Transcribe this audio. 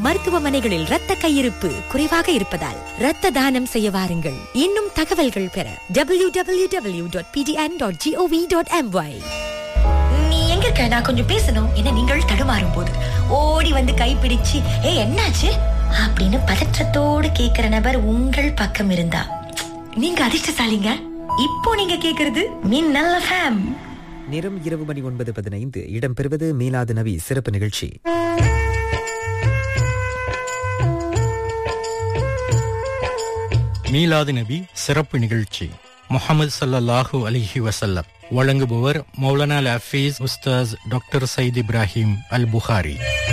மருத்துவமனைகளில் இரத்த கையிருப்பு குறைவாக இருப்பதால் இரத்த தானம் செய்ய வாருங்கள். இன்னும் தகவல்கள் பெற www.pdn.gov.my. நீ எங்க இருக்க? நான் கொஞ்சம் பேசணும். என்ன நீங்கள் தடுமாறும் போது ஓடி வந்து கைப்பிடிச்சு என்னாச்சு அப்படின்னு பதற்றத்தோடு கேக்குற நபர் உங்கள் பக்கம் இருந்தா நீங்க அதிர்ஷ்டசாலிங்க. இப்போ நீங்க கேக்குறது மின்னல் FM. நேரம் இரவு மணி 9:15. இடம்பெறுவது மீலாது நபி சிறப்பு நிகழ்ச்சி. மீலாது நபி சிறப்பு நிகழ்ச்சி. முஹம்மது ஸல்லல்லாஹு அலைஹி வஸல்லம். வழங்குபவர் மௌலானா ஹஃபீஸ் உஸ்தாஸ் டாக்டர் சயீத் இப்ராஹிம் அல் புகாரி.